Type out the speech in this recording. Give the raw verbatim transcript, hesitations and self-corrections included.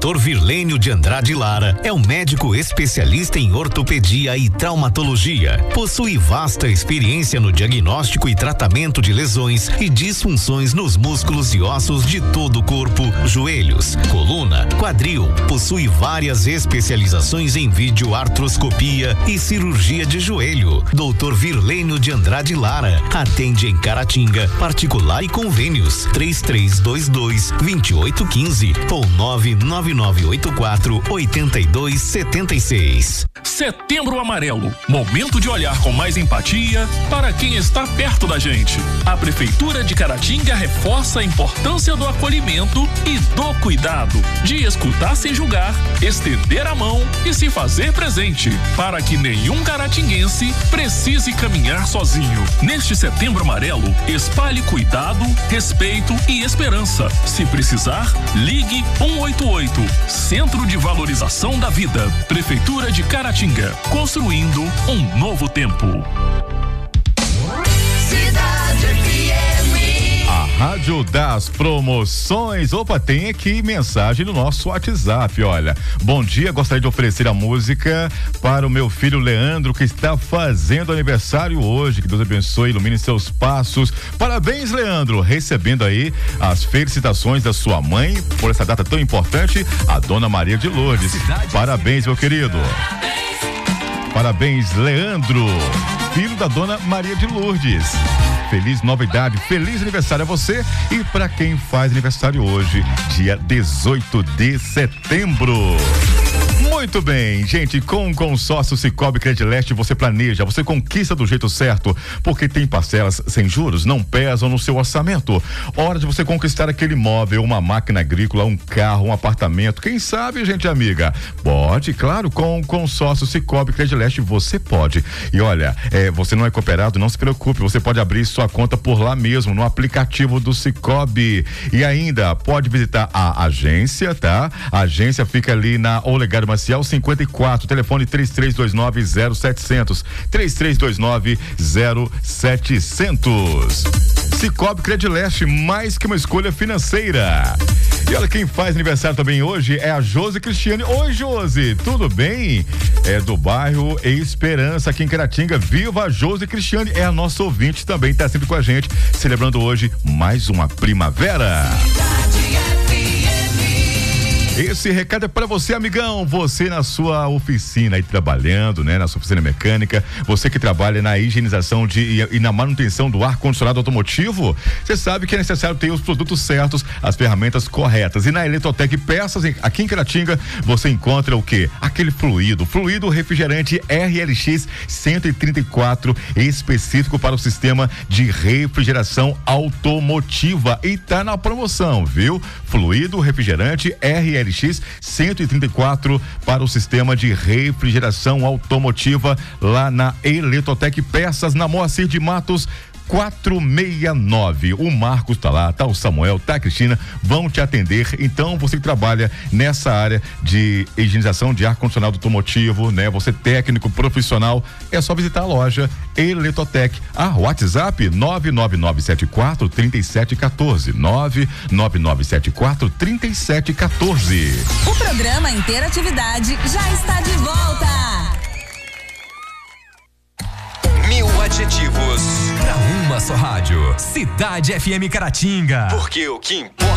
doutor Virlênio de Andrade Lara é um médico especialista em ortopedia e traumatologia. Possui vasta experiência no diagnóstico e tratamento de lesões e disfunções nos músculos e ossos de todo o corpo, joelhos, coluna, quadril. Possui várias especializações em videoartroscopia e cirurgia de joelho. doutor Virlênio de Andrade Lara atende em Caratinga, particular e convênios. três três dois dois, dois oito um cinco ou nove nove nove oito quatro, oito dois sete seis. Setembro Amarelo, momento de olhar com mais empatia para quem está perto da gente. A Prefeitura de Caratinga reforça a importância do acolhimento e do cuidado, de escutar sem julgar, estender a mão e se fazer presente, para que nenhum caratinguense precise caminhar sozinho. Neste Setembro Amarelo, espalhe cuidado, respeito e esperança. Se precisar, ligue um oito oito, Centro de Valorização da Vida, Prefeitura de Caratinga, construindo um novo tempo. Cidade F M. A Rádio das Promoções. Opa, tem aqui mensagem no nosso WhatsApp, olha. Bom dia, gostaria de oferecer a música para o meu filho Leandro, que está fazendo aniversário hoje. Que Deus abençoe, ilumine seus passos. Parabéns, Leandro, recebendo aí as felicitações da sua mãe por essa data tão importante, a Dona Maria de Lourdes. Parabéns, meu querido. Parabéns, Leandro, filho da Dona Maria de Lourdes. Feliz nova idade, feliz aniversário a você e para quem faz aniversário hoje, dia dezoito de setembro. Muito bem, gente, com o consórcio Sicoob Credileste você planeja, você conquista do jeito certo, porque tem parcelas sem juros, não pesam no seu orçamento. Hora de você conquistar aquele imóvel, uma máquina agrícola, um carro, um apartamento, quem sabe, gente amiga? Pode, claro, com o consórcio Sicoob Credileste você pode. E olha, é, você não é cooperado, não se preocupe, você pode abrir sua conta por lá mesmo, no aplicativo do Sicoob. E ainda pode visitar a agência, tá? A agência fica ali na Olegário Maciel cinquenta e quatro, telefone três três dois nove zero sete zero zero, três três dois nove zero sete zero zero. Sicoob Credileste, mais que uma escolha financeira. E olha, quem faz aniversário também hoje é a Josi Cristiane. Oi, Josi, tudo bem? É do bairro Esperança, aqui em Caratinga. Viva a Josi Cristiane, é a nossa ouvinte também, tá sempre com a gente, celebrando hoje mais uma primavera. Esse recado é para você, amigão. Você na sua oficina aí trabalhando, né? Na sua oficina mecânica. Você que trabalha na higienização de, e, e na manutenção do ar-condicionado automotivo. Você sabe que é necessário ter os produtos certos, as ferramentas corretas. E na Eletrotec Peças, aqui em Caratinga, você encontra o quê? Aquele fluido. Fluido refrigerante R L X cento e trinta e quatro, específico para o sistema de refrigeração automotiva. E tá na promoção, viu? Fluido refrigerante R L X cento e trinta e quatro para o sistema de refrigeração automotiva lá na Eletrotec Peças, na Moacir de Matos quatrocentos e sessenta e nove. O Marcos tá lá, tá o Samuel, tá a Cristina, vão te atender. Então, você que trabalha nessa área de higienização de ar-condicionado automotivo, né? Você técnico, profissional, é só visitar a loja Eletrotec. Ah, WhatsApp nove nove nove sete quatro, três sete um quatro, nove nove nove sete quatro, três sete um quatro. O programa Interatividade já está de volta. Mil adjetivos pra uma só rádio. Cidade F M Caratinga. Porque o que importa